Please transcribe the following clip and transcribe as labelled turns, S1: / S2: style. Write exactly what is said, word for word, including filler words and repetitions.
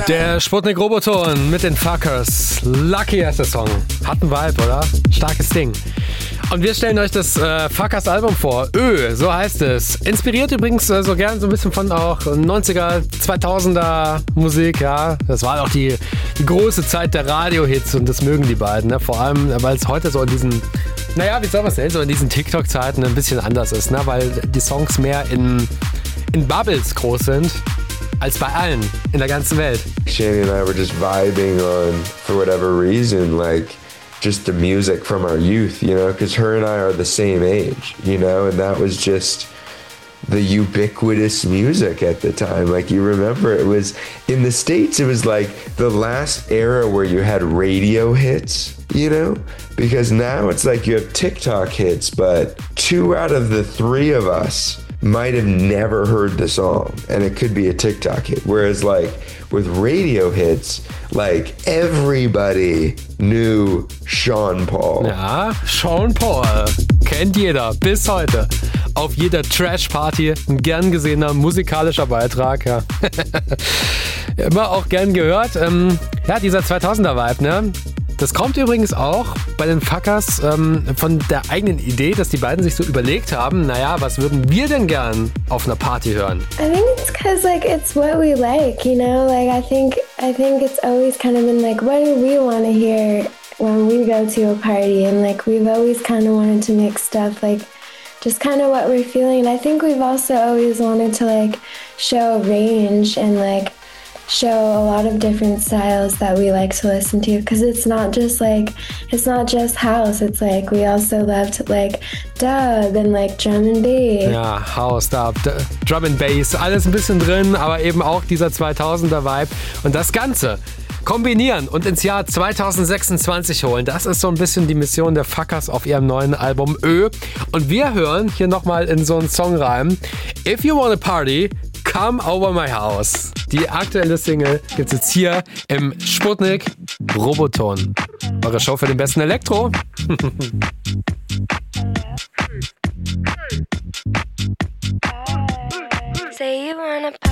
S1: Der Sputnik Roboton mit den Fuckers. Lucky ist der Song. Hat einen Vibe, oder? Starkes Ding. Und wir stellen euch das äh, Fuckers Album vor. Ö, so heißt es. Inspiriert übrigens äh, so gern so ein bisschen von auch neunziger, zweitausender Musik, ja. Das war auch die, die große Zeit der Radio-Hits und das mögen die beiden, ne? Vor allem, weil es heute so in diesen, naja, wie soll man es nennen, so in diesen TikTok-Zeiten ein bisschen anders ist, ne? Weil die Songs mehr in, in Bubbles groß sind. Als bei allen in der ganzen Welt.
S2: Shani and I were just vibing on, for whatever reason, like just the music from our youth, you know, because her and I are the same age, you know, and that was just the ubiquitous music at the time. Like, you remember, it was in the States, it was like the last era where you had radio hits, you know, because now it's like you have TikTok hits, but two out of the three of us might have never heard the song, and it could be a TikTok hit. Whereas like with radio hits, like everybody knew Sean Paul.
S1: Ja, Sean Paul kennt jeder bis heute. Auf jeder Trash-Party ein gern gesehener musikalischer Beitrag. Ja. Immer auch gern gehört. Ähm, ja, dieser zweitausender-Vibe, ne? Das kommt übrigens auch bei den Fuckers ähm, von der eigenen Idee, dass die beiden sich so überlegt haben, naja, was würden wir denn gern auf einer Party hören?
S3: I think it's because like it's what we like, you know? Like I think I think it's always kind of been like, what do we want to hear when we go to a party? And like we've always kind of wanted to make stuff like just kind of what we're feeling. And I think we've also always wanted to like show a range and like show a lot of different styles that we like to listen to, because it's not just like it's not just house, it's like we also love to like dub and like drum and bass.
S1: Ja, House, Dub, Drum and Bass, alles ein bisschen drin, aber eben auch dieser zweitausender Vibe und das Ganze kombinieren und ins Jahr zweitausendsechsundzwanzig holen. Das ist so ein bisschen die Mission der Fuckers auf ihrem neuen Album Ö. Und wir hören hier nochmal in so einen Song rein. If you wanna party, come over my house. Die aktuelle Single gibt's jetzt hier im Sputnik Roboton. Eure Show für den besten Elektro.
S3: Say you wanna